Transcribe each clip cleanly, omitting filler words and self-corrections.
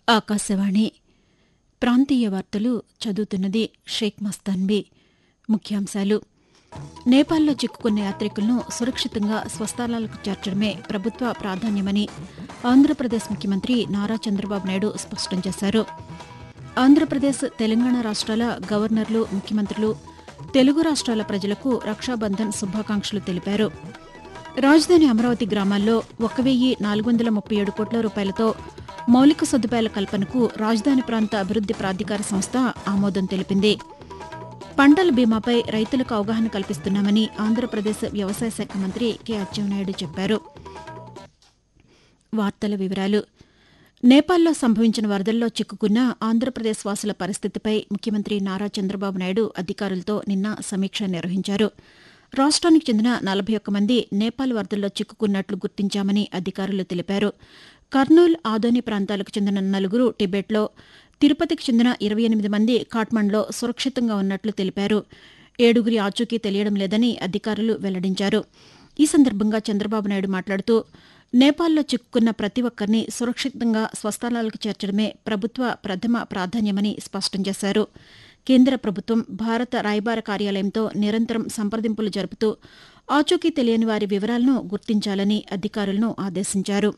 ఆకాశవాణి ప్రాంతీయ వార్తలు చదువుతున్నది షేక్ మస్తాన్బీ. ముఖ్యాంశాలు: నేపాల్లో చిక్కుకున్న యాత్రికులను సురక్షితంగా స్వస్థలాలకు చేర్చడమే ప్రభుత్వ ప్రాధాన్యమని ఆంధ్రప్రదేశ్ ముఖ్యమంత్రి నారా చంద్రబాబు నాయుడు స్పష్టం చేశారు. ఆంధ్రప్రదేశ్, తెలంగాణ రాష్ట్రాల గవర్నర్లు, ముఖ్యమంత్రులు తెలుగు రాష్ట్రాల ప్రజలకు రక్షాబంధన్ శుభాకాంక్షలు తెలిపారు. రాజధాని అమరావతి గ్రామాల్లో 1,437 కోట్ల రూపాయలతో మౌలిక సదుపాయాల కల్పనకు రాజధాని ప్రాంత అభివృద్ది ప్రాధికార సంస్థ ఆమోదం తెలిపింది. పంటల బీమాపై రైతులకు అవగాహన కల్పిస్తున్నామని ఆంధ్రప్రదేశ్ వ్యవసాయ శాఖ మంత్రి కె అచ్చెన్నాయుడు చెప్పారు. వార్తల వివరాలు: నేపాల్లో సంభవించిన వరదల్లో చిక్కుకున్న ఆంధ్రప్రదేశ్ వాసుల పరిస్థితిపై ముఖ్యమంత్రి నారా చంద్రబాబు నాయుడు అధికారులతో నిన్న సమీక్ష నిర్వహించారు. రాష్ట్రానికి చెందిన 41 మంది నేపాల్ వరదల్లో చిక్కుకున్నట్లు గుర్తించామని అధికారులు తెలిపారు. కర్నూలు, ఆదోని ప్రాంతాలకు చెందిన 4 టిబెట్లో, తిరుపతికి చెందిన 28 మంది కాఠ్మండ్లో సురక్షితంగా ఉన్నట్లు తెలిపారు. 7 ఆచూకీ తెలియడం లేదని అధికారులు వెల్లడించారు. ఈ సందర్భంగా చంద్రబాబు నాయుడు మాట్లాడుతూ, నేపాల్లో చిక్కుకున్న ప్రతి ఒక్కరిని సురక్షితంగా స్వస్థలాలకు చేర్చడమే ప్రభుత్వ ప్రథమ ప్రాధాన్యమని స్పష్టం చేశారు. కేంద్ర ప్రభుత్వం భారత రాయబార కార్యాలయంతో నిరంతరం సంప్రదింపులు జరుపుతూ ఆచూకీ తెలియని వారి వివరాలను గుర్తించాలని అధికారులను ఆదేశించారు.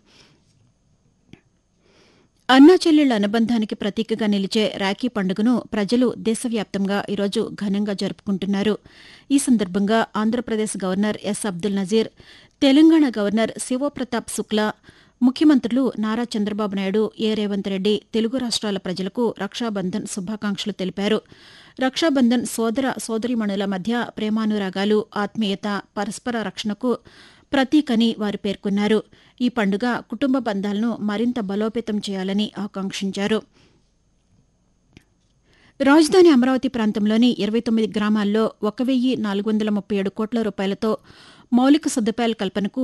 అన్నాచెల్లెళ్ల అనుబంధానికి ప్రతీకగా నిలిచే రాఖీ పండుగను ప్రజలు దేశవ్యాప్తంగా ఈరోజు ఘనంగా జరుపుకుంటున్నారు. ఈ సందర్భంగా Andhra Pradesh governor yes Abdul Nazir, Telangana governor Shiv Pratap Shukla, ముఖ్యమంత్రులు నారా చంద్రబాబు నాయుడు, ఏ రేవంత్ రెడ్డి తెలుగు రాష్ట్రాల ప్రజలకు రక్షాబంధన్ శుభాకాంక్షలు తెలిపారు. రక్షాబంధన్ సోదర సోదరీమణుల మధ్య ప్రేమానురాగాలు, ఆత్మీయత, పరస్పర రక్షణకు ప్రతీకని వారు పేర్కొన్నారు. ఈ పండుగ కుటుంబ బంధాలను మరింత బలోపేతం చేయాలని ఆకాంక్షించారు. రాజధాని అమరావతి ప్రాంతంలోని 29 గ్రామాల్లో 1,437 కోట్ల రూపాయలతో మౌలిక సదుపాయాల కల్పనకు